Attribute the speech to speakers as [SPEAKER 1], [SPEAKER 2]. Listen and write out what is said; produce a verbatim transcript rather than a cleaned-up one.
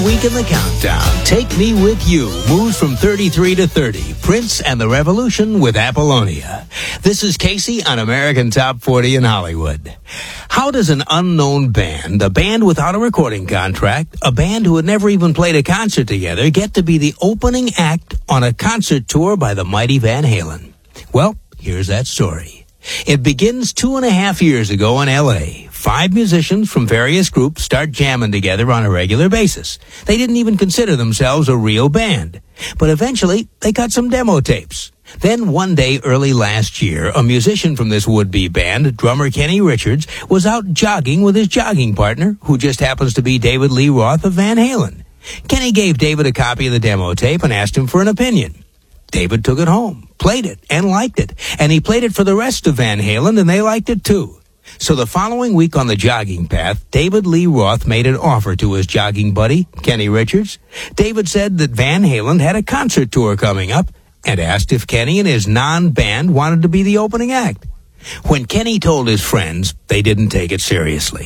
[SPEAKER 1] week in the countdown. Take Me With You moves from thirty-three to thirty. Prince and the Revolution with Apollonia. This is Casey on American Top forty in Hollywood. How does an unknown band, a band without a recording contract, a band who had never even played a concert together, get to be the opening act on a concert tour by the mighty Van Halen? Well, here's that story. It begins two and a half years ago in L A Five musicians from various groups start jamming together on a regular basis. They didn't even consider themselves a real band. But eventually, they got some demo tapes. Then one day early last year, a musician from this would-be band, drummer Kenny Richards, was out jogging with his jogging partner, who just happens to be David Lee Roth of Van Halen. Kenny gave David a copy of the demo tape and asked him for an opinion. David took it home, played it, and liked it. And he played it for the rest of Van Halen, and they liked it too. So the following week on the jogging path, David Lee Roth made an offer to his jogging buddy, Kenny Richards. David said that Van Halen had a concert tour coming up and asked if Kenny and his non-band wanted to be the opening act. When Kenny told his friends, they didn't take it seriously.